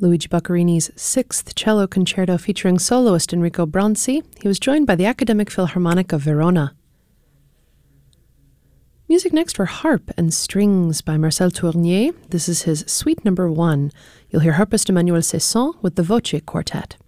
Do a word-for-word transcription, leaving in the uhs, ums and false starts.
Luigi Boccherini's Sixth Cello Concerto featuring soloist Enrico Bronzi. He was joined by the Academic Philharmonic of Verona. Music next for Harp and Strings by Marcel Tournier. This is his Suite Number One. You'll hear harpist Emmanuel Cesson with the Voce Quartet.